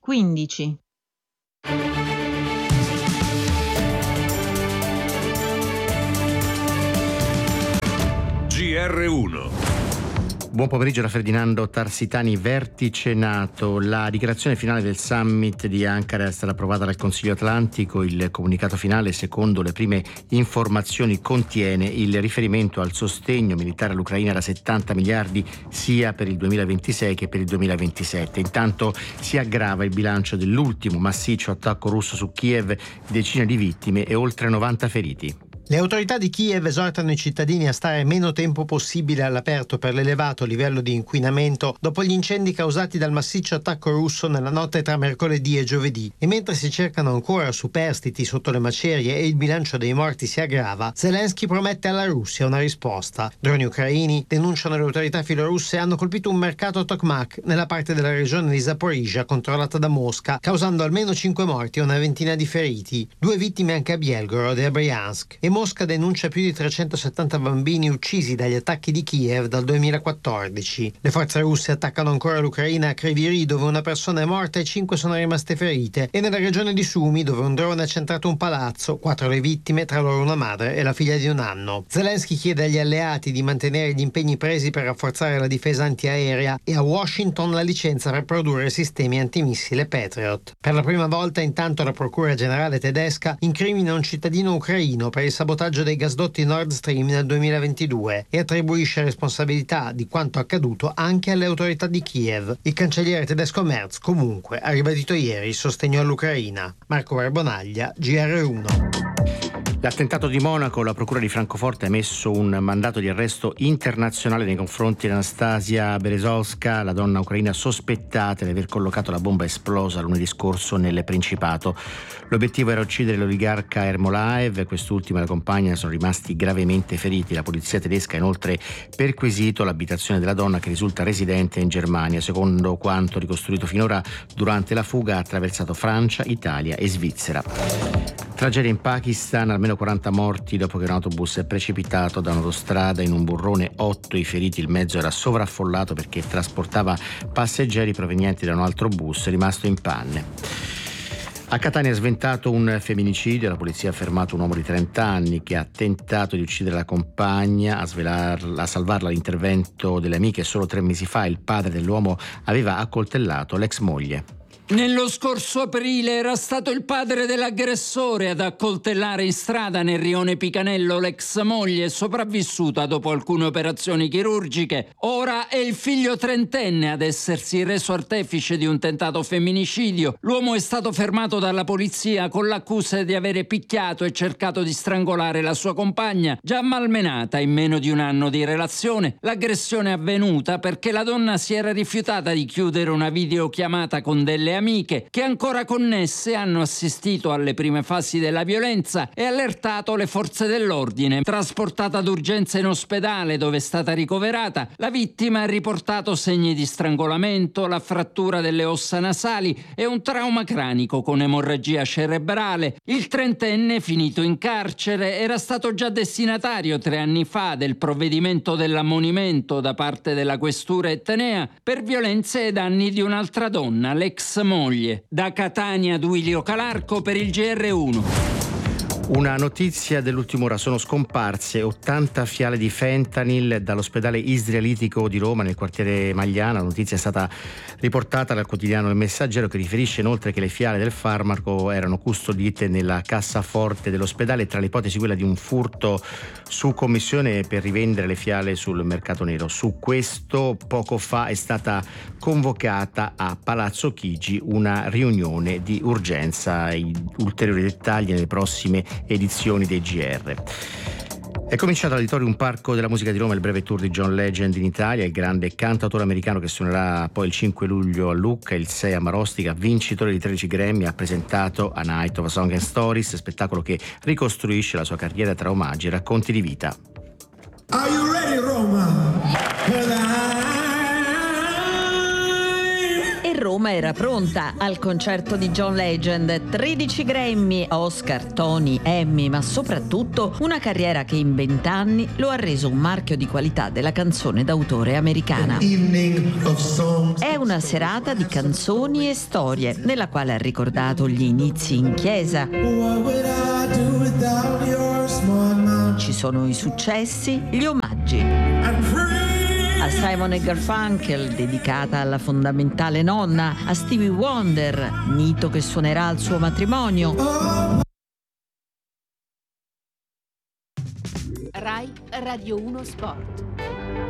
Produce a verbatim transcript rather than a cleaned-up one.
quindici. G R uno. Buon pomeriggio da Ferdinando Tarsitani, vertice NATO. La dichiarazione finale del summit di Ankara è stata approvata dal Consiglio Atlantico. Il comunicato finale, secondo le prime informazioni, contiene il riferimento al sostegno militare all'Ucraina da settanta miliardi sia per il duemilaventisei che per il duemilaventisette. Intanto si aggrava il bilancio dell'ultimo massiccio attacco russo su Kiev, decine di vittime e oltre novanta feriti. Le autorità di Kiev esortano i cittadini a stare meno tempo possibile all'aperto per l'elevato livello di inquinamento dopo gli incendi causati dal massiccio attacco russo nella notte tra mercoledì e giovedì. E mentre si cercano ancora superstiti sotto le macerie e il bilancio dei morti si aggrava, Zelensky promette alla Russia una risposta. Droni ucraini, denunciano le autorità filorusse, hanno colpito un mercato Tokmak nella parte della regione di Zaporizhia controllata da Mosca, causando almeno cinque morti e una ventina di feriti. Due vittime anche a Belgorod e a Bryansk. E Mosca denuncia più di trecentosettanta bambini uccisi dagli attacchi di Kiev dal duemilaquattordici. Le forze russe attaccano ancora l'Ucraina a Kryvyi Rih, dove una persona è morta e cinque sono rimaste ferite, e nella regione di Sumy, dove un drone ha centrato un palazzo, quattro le vittime, tra loro una madre e la figlia di un anno. Zelensky chiede agli alleati di mantenere gli impegni presi per rafforzare la difesa antiaerea e a Washington la licenza per produrre sistemi antimissile Patriot. Per la prima volta, intanto, la Procura Generale tedesca incrimina un cittadino ucraino per il sabotaggio dei gasdotti Nord Stream nel duemilaventidue e attribuisce responsabilità di quanto accaduto anche alle autorità di Kiev. Il cancelliere tedesco Merz, comunque, ha ribadito ieri il sostegno all'Ucraina. Marco Barbonaglia, G R uno. L'attentato di Monaco, la procura di Francoforte ha emesso un mandato di arresto internazionale nei confronti di Anastasia Berezovska, la donna ucraina sospettata di aver collocato la bomba esplosa lunedì scorso nel Principato. L'obiettivo era uccidere l'oligarca Ermolaev, quest'ultima e la compagna sono rimasti gravemente feriti. La polizia tedesca ha inoltre perquisito l'abitazione della donna, che risulta residente in Germania. Secondo quanto ricostruito finora, durante la fuga ha attraversato Francia, Italia e Svizzera. Tragedia in Pakistan, almeno quaranta morti dopo che un autobus è precipitato da un'autostrada in un burrone, otto i feriti. Il mezzo era sovraffollato perché trasportava passeggeri provenienti da un altro bus rimasto in panne. A Catania è sventato un femminicidio. La polizia ha fermato un uomo di trenta anni che ha tentato di uccidere la compagna. A, svelarla, a salvarla l'intervento delle amiche. Solo tre mesi fa il padre dell'uomo aveva accoltellato l'ex moglie. Nello scorso aprile era stato il padre dell'aggressore ad accoltellare in strada nel rione Picanello l'ex moglie, sopravvissuta dopo alcune operazioni chirurgiche. Ora è il figlio trentenne ad essersi reso artefice di un tentato femminicidio. L'uomo è stato fermato dalla polizia con l'accusa di avere picchiato e cercato di strangolare la sua compagna, già malmenata in meno di un anno di relazione. L'aggressione è avvenuta perché la donna si era rifiutata di chiudere una videochiamata con delle amiche che, ancora connesse, hanno assistito alle prime fasi della violenza e allertato le forze dell'ordine. Trasportata d'urgenza in ospedale, dove è stata ricoverata, la vittima ha riportato segni di strangolamento, la frattura delle ossa nasali e un trauma cranico con emorragia cerebrale. Il trentenne, finito in carcere, era stato già destinatario tre anni fa del provvedimento dell'ammonimento da parte della questura etnea per violenze ai danni di un'altra donna, l'ex moglie. Da Catania, Duilio Calarco per il G R uno. Una notizia dell'ultima ora: sono scomparse ottanta fiale di fentanyl dall'ospedale israelitico di Roma nel quartiere Magliana. La notizia è stata riportata dal quotidiano Il Messaggero, che riferisce inoltre che le fiale del farmaco erano custodite nella cassaforte dell'ospedale, tra le ipotesi quella di un furto su commissione per rivendere le fiale sul mercato nero. Su questo poco fa è stata convocata a Palazzo Chigi una riunione di urgenza. I ulteriori dettagli nelle prossime edizioni dei G R. È cominciato all'Auditorium Parco della Musica di Roma il breve tour di John Legend in Italia, il grande cantautore americano che suonerà poi il cinque luglio a Lucca e il sei a Marostica. Vincitore di tredici Grammy, ha presentato A Night of a Song and Stories, spettacolo che ricostruisce la sua carriera tra omaggi e racconti di vita. Are you ready, Roma? Roma era pronta al concerto di John Legend. tredici Grammy, Oscar, Tony, Emmy, ma soprattutto una carriera che in vent'anni lo ha reso un marchio di qualità della canzone d'autore americana. È una serata di canzoni e storie, nella quale ha ricordato gli inizi in chiesa. Ci sono i successi, gli omaggi. A Simon e Garfunkel, dedicata alla fondamentale nonna, a Stevie Wonder, mito che suonerà al suo matrimonio. Rai Radio uno Sport.